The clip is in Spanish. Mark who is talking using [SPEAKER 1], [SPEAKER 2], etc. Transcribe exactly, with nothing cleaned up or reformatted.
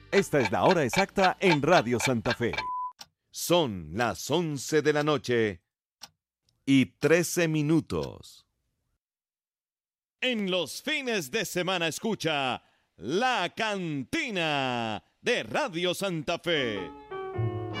[SPEAKER 1] Esta es la hora exacta en Radio Santa Fe. Son las once de la noche y trece minutos. En los fines de semana escucha La Cantina de Radio Santa Fe.